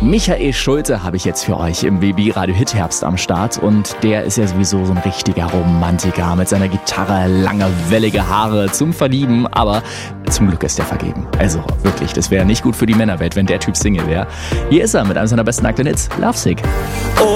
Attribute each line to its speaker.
Speaker 1: Michael Schulte habe ich jetzt für euch im WB Radio Hit Herbst am Start und der ist ja sowieso so ein richtiger Romantiker mit seiner Gitarre, lange, wellige Haare zum Verlieben, aber zum Glück ist er vergeben. Also wirklich, das wäre nicht gut für die Männerwelt, wenn der Typ Single wäre. Hier ist er mit einem seiner besten aktuellen Hits, Lovesick.